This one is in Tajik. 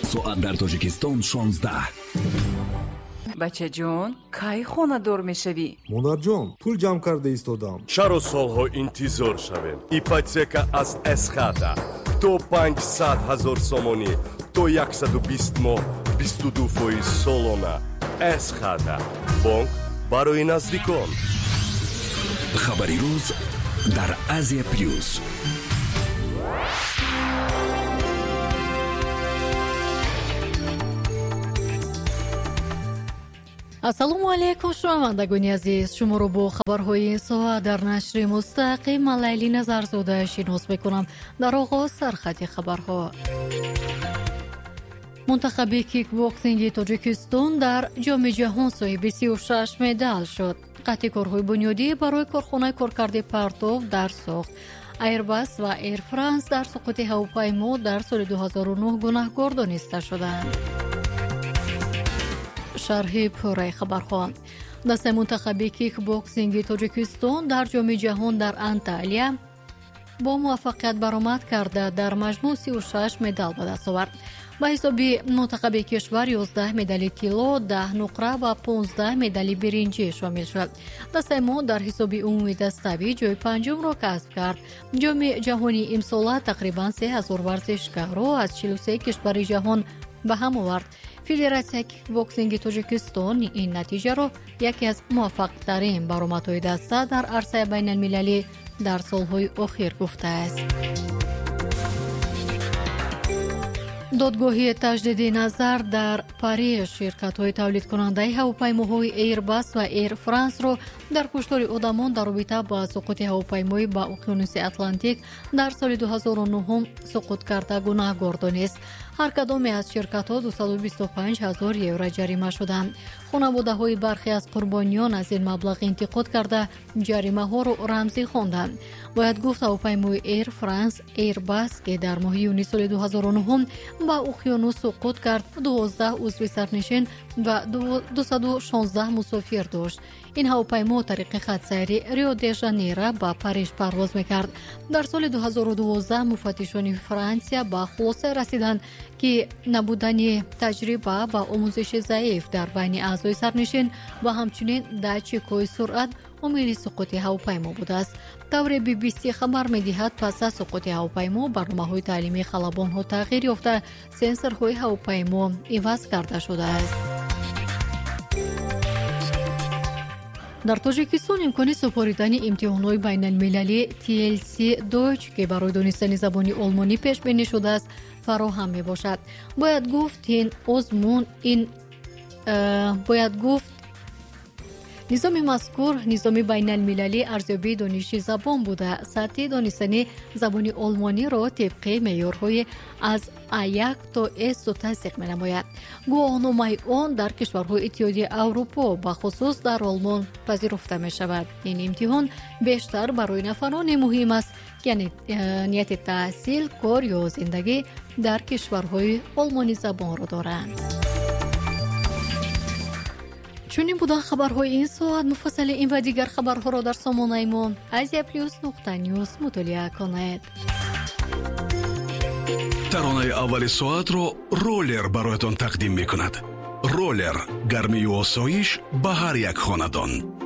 соат дар тоҷикистон 16. бача ҷон, кай хонадор мешавӣ? монарҷон, пул ҷамъ карда истодам. чаро солҳо интизор шавем? ипотека аз эсхата то 500 000 сомонӣ то 120 моҳ 22% солона. эсхата бонк барои наздикон. хабари рӯз дар Азия плюс. ассалому алайкум шунавандагони азиз, шуморо бо хабарҳои ин соат дар нашри мустақим ман Лайли Назарзода шинос мекунам. дар оғоз сархати хабарҳо. мунтахаби кикбоксинги тоҷикистон дар ҷоми ҷаҳон соҳиби 36 медал шуд. қатъи корҳои бунёдӣ барои корхонаи коркарди партов дар сохт. Airbus ва Air France дар суқути ҳавопаймо дар соли 2009 гунаҳкор дониста шуданд. шарҳи пурраи хабарҳо. дастаи мунтахаби кикбоксинги тоҷикистон дар ҷоми ҷаҳон дар Анталия бо муваффақият баромад карда дар маҷмӯъ 36 медал ба даст овард. ба ҳисоби мунтахаби кишвар 11 медали тилло, 10 нуқра ва 15 медали биринҷӣ шомил шуд. дастаи мо дар ҳисоби умуми даставӣ ҷойи панҷумро касб кард. ҷоми ҷаҳонии имсола тақрибан 3000 варзишгаро аз 43 кишвари ҷаҳон ба ҳам овард. федератсияи кикбоксинги тоҷикистон ин натиҷаро яке аз муваффақтарин баромадҳои даста дар арсаи байналмилалӣ дар солҳои охир гуфтааст. додгоҳи таҷдиди назар дар Париж ширкатҳои тавлидкунандаи ҳавопаймоҳои Airbus ва Air France-ро дар куштори одамон дар робита ба суқути ҳавопаймои ба уқёнуси Атлантик дар соли 2009 суқут карда гунаҳкор донист. ҳар кадоме аз ширкатҳо 225 000 евро ҷарима шуданд. хонаводаҳои бархе аз қурбониён аз ин маблағ интиқод карда ҷаримаҳоро рамзӣ хонданд. бояд гуфт ҳавопаймои Air France Airbus ки дар моҳи июни соли 2009 ба уқёнус суқут кард 12 узви сарнишин ва 216 мусофир дошт. ин ҳавопаймо тариқи хатсайри Рио де Жанейро ба Париж парвоз мекард. дар соли 2012 муфаттишони Франсия ба хулоса расиданд ки набудани таҷриба ва омӯзиши заиф дар байни аъзои сарнишин ва ҳамчунин датчикҳои суръат омили суқути ҳавопаймо будааст. тавре BBC хабар медиҳад, пас аз суқути ҳавопаймо барномаҳои таълимии халабонҳо тағйир ёфта, сенсорҳои ҳавопаймо иваз карда шудааст. дар тоҷикистон имкони супоридани имтиҳонҳои байналмилалӣ TLC Deutsch ки барои донистани забони олмонӣ пешбинӣ шудааст фароҳам мебошад. бояд гуфт низоми мазкур низоми байналмилалии арзёбии дониши забон буда, сатҳи донистани забони олмониро тибқи меъёрҳои аз A1 то S тасдиқ менамояд. гуvoҳномаи он дар кишварҳои Иттиҳодияи Аврупо ба хусус дар Олмон пазируфта мешавад. ин имтиҳон бештар барои нафарони муҳим аст ки нияти таҳсил, кор ё зиндагӣ дар кишварҳои олмони забонро доранд. чунин будан хабарҳои ин соат. муфассали ин ва дигар хабарҳоро дар сомонаи мо aziaplus.news мутолиа кунед. таронаи аввали соатро ролер бароятон тақдим мекунад. ролер гармию осоиш ба ҳар як хонадон.